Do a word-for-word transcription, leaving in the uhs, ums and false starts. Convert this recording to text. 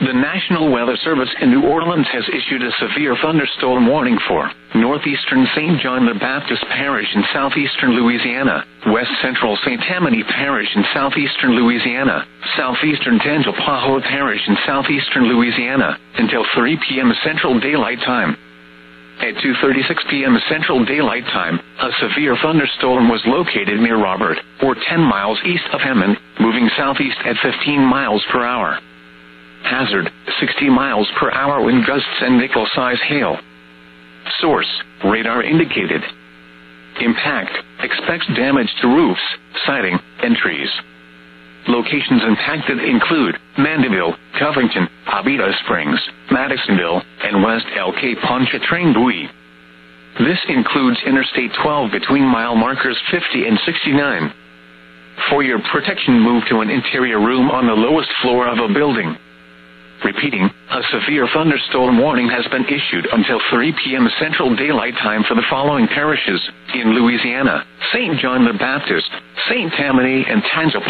The National Weather Service in New Orleans has issued a severe thunderstorm warning for northeastern Saint John the Baptist Parish in southeastern Louisiana, west central Saint Tammany Parish in southeastern Louisiana, southeastern Tangipahoa Parish in southeastern Louisiana, until three p.m. Central Daylight Time. At two thirty-six p.m. Central Daylight Time, a severe thunderstorm was located near Robert, or ten miles east of Hammond, moving southeast at fifteen miles per hour. Hazard, sixty miles per hour wind gusts and nickel-size hail. Source, radar indicated. Impact, expects damage to roofs, siding, and trees. Locations impacted include Mandeville, Covington, Abita Springs, Madisonville, and West El Pontchartrain Buoy. This includes Interstate twelve between mile markers fifty and sixty-nine. For your protection, move to an interior room on the lowest floor of a building. Repeating, a severe thunderstorm warning has been issued until three p.m. Central Daylight Time for the following parishes in Louisiana: Saint John the Baptist, Saint Tammany, and Tangipahoa.